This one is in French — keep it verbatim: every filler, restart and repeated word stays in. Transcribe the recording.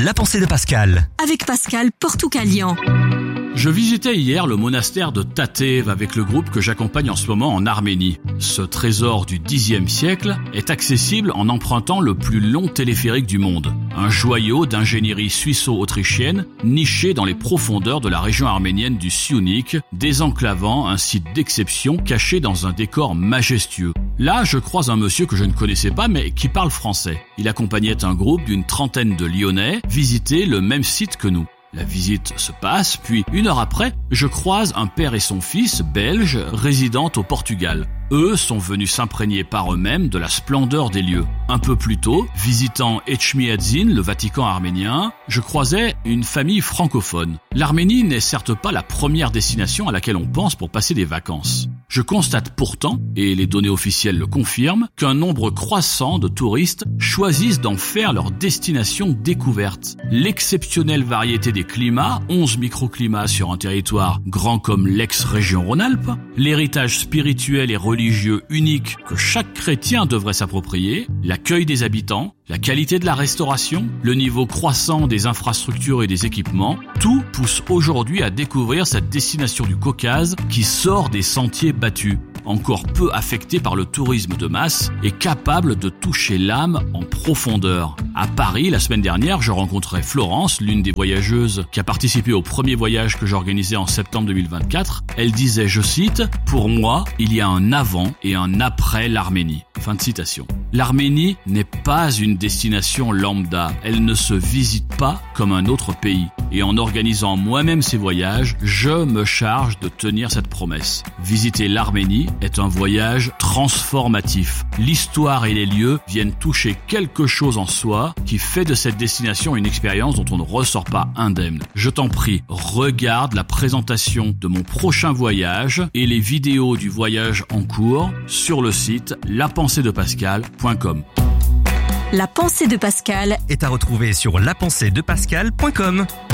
la pensée de Pascal. Avec Pascal Portucalian. Je visitais hier le monastère de Tatev avec le groupe que j'accompagne en ce moment en Arménie. Ce trésor du dixième siècle est accessible en empruntant le plus long téléphérique du monde. Un joyau d'ingénierie suisse-autrichienne niché dans les profondeurs de la région arménienne du Syunik, désenclavant un site d'exception caché dans un décor majestueux. Là, je croise un monsieur que je ne connaissais pas mais qui parle français. Il accompagnait un groupe d'une trentaine de Lyonnais visiter le même site que nous. La visite se passe, puis une heure après, je croise un père et son fils belges résidant au Portugal. Eux sont venus s'imprégner par eux-mêmes de la splendeur des lieux. Un peu plus tôt, visitant Etchmiadzin, le Vatican arménien, je croisais une famille francophone. L'Arménie n'est certes pas la première destination à laquelle on pense pour passer des vacances. Je constate pourtant, et les données officielles le confirment, qu'un nombre croissant de touristes choisissent d'en faire leur destination découverte. L'exceptionnelle variété des climats, onze microclimats sur un territoire grand comme l'ex-région Rhône-Alpes, l'héritage spirituel et religieux religieux unique que chaque chrétien devrait s'approprier, l'accueil des habitants, la qualité de la restauration, le niveau croissant des infrastructures et des équipements, tout pousse aujourd'hui à découvrir cette destination du Caucase qui sort des sentiers battus, encore peu affecté par le tourisme de masse et capable de toucher l'âme en profondeur. À Paris, la semaine dernière, je rencontrais Florence, l'une des voyageuses qui a participé au premier voyage que j'organisais en septembre deux mille vingt-quatre. Elle disait, je cite, « Pour moi, il y a un avant et un après l'Arménie ». Fin de citation. L'Arménie n'est pas une destination lambda. Elle ne se visite pas comme un autre pays. Et en organisant moi-même ces voyages, je me charge de tenir cette promesse. Visiter l'Arménie est un voyage transformatif. L'histoire et les lieux viennent toucher quelque chose en soi qui fait de cette destination une expérience dont on ne ressort pas indemne. Je t'en prie, regarde la présentation de mon prochain voyage et les vidéos du voyage en cours sur le site la pensée de pascal point com. La pensée de Pascal est à retrouver sur la pensée de pascal point com.